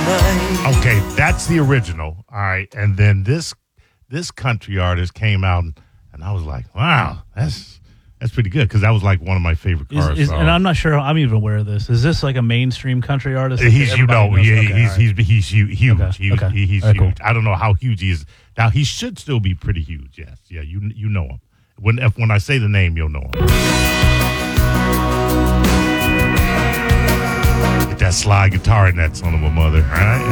night. Okay, that's the original. All right, and then this country artist came out, and I was like, wow, that's pretty good, because that was like one of my favorite cars. And I'm not sure I'm even aware of this. Is this like a mainstream country artist? He's huge. He's He's Okay. huge. Cool. I don't know how huge he is now. He should still be pretty huge. Yes, yeah. You know him. When I say the name, you'll know him. Get that slide guitar in that son of a mother. All right.